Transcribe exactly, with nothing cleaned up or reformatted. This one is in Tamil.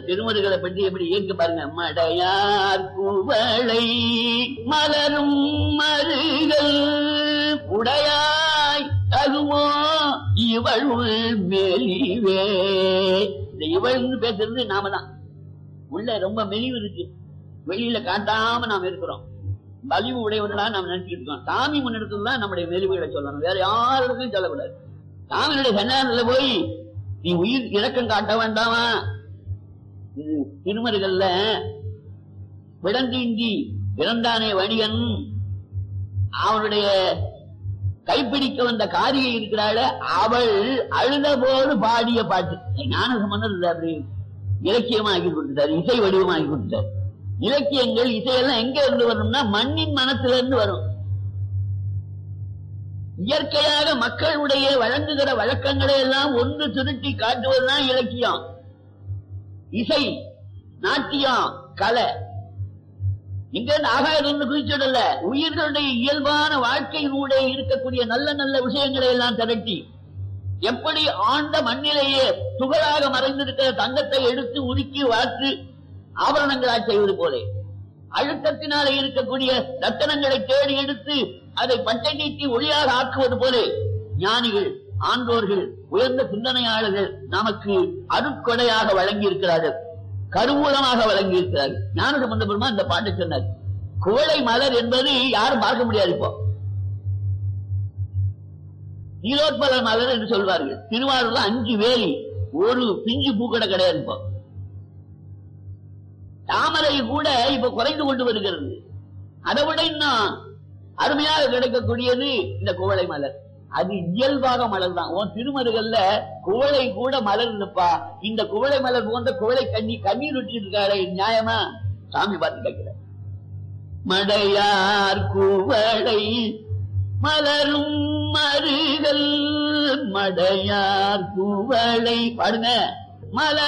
திருமருகளை பற்றி எப்படி ஏற்க பாருங்க. மடையார் குவளை மலரும் மருகள் உடையாய் தகுமோ இவள் மெலிவே. இந்த இவள்னு பேசுறது நாம தான். உள்ள ரொம்ப மெலிவு இருக்கு, வெளியில காட்டாம நாம் இருக்கிறோம். வலிவு உடையவர்களா நாம் நினைச்சிட்டு இருக்கோம். சாமி முன்னெடுத்து தான் நம்முடைய மெலிவுகளை சொல்லணும், வேற யாருக்கும் சொல்லக்கூடாது. சாமியுடைய சன்னிதானத்துல போய் நீ உயிர் இரக்கம் காட்ட வேண்டாமா? இது திருமருகல்ல விடந்தீண்டி இறந்தானே வணிகன், அவனுடைய கைப்பிடிக்க வந்த காரியை இருக்கிறாள், அவள் அழுத போது பாடிய பாட்டு. ஞான சம்பந்தர் அப்படி இலக்கியமாக்கி கொடுத்தார், இசை வடிவமாக்கி கொடுத்தார். இலக்கியங்கள் இசையெல்லாம் எங்க இருந்து வரணும்னா மண்ணின் மனத்தில இருந்து வரும். இயற்கையாக மக்களுடைய வழங்குகிற வழக்கங்களை எல்லாம் ஒன்று திருட்டி காட்டுவதுதான் இலக்கியம், இசை, நாட்டியம், கலை. இங்க ஆகாயிருந்து குறிச்சிடல, உயிர்களுடைய இயல்பான வாழ்க்கையினுடைய இருக்கக்கூடிய நல்ல நல்ல விஷயங்களை எல்லாம் திரட்டி, எப்படி ஆண்ட மண்ணிலேயே துகளாக மறைந்திருக்கிற தங்கத்தை எடுத்து உருக்கி வார்த்து ஆபரணங்களாக செய்வது போல, அழுத்தத்தினாலே இருக்கக்கூடிய ரத்தனங்களை தேடி எடுத்து அதை பட்டை நீட்டி ஒளியாக ஆக்குவது போல, ஞானிகள், ஆன்றோர்கள், உயர்ந்த சிந்தனையாளர்கள் நமக்கு அருட்கொடையாக வழங்கி இருக்கிறார்கள், கருவூலமாக வழங்கி இருக்கிறார்கள். ஞான சம்பந்த பெருமான் இந்த பாட்டை சொன்னார். குவளை மலர் என்பது யாரும் பார்க்க முடியாது. இப்போ நீலோத்பல மலர் என்று சொல்வார்கள். திருவாரூர்ல அஞ்சு வேலி, ஒரு பிஞ்சு பூக்கடை கிடையாது. இப்போ தாமரை கூட இப்ப குறைந்து கொண்டு வருகிறது. அதை விட இன்னும் அருமையாக கிடைக்கக்கூடியது இந்த குவளை மலர். அது இயல்பாக மலர் தான். உன் திருமருகல்ல குவளை கூட மலர் இருப்பா. இந்த குவளை மலர் போன்ற குவளை கண்ணி கண்ணீர் விட்டு இருக்காரு, நியாயமா? சாமி பார்த்து கேட்கிற மடையார் குவளை மலரும் மருகல், மடையார் குவளை பாடுங்க. மலர்